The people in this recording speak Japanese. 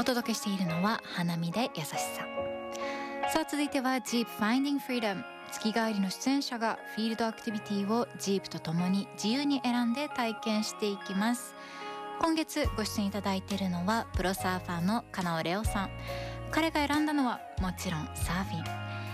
届けしているのは花見で優しさ。さあ続いては Jeep Finding Freedom。 月替わりの出演者がフィールドアクティビティをジープとともに自由に選んで体験していきます。今月ご出演いただいているのはプロサーファーの金尾レオさん。彼が選んだのはもちろんサーフィン。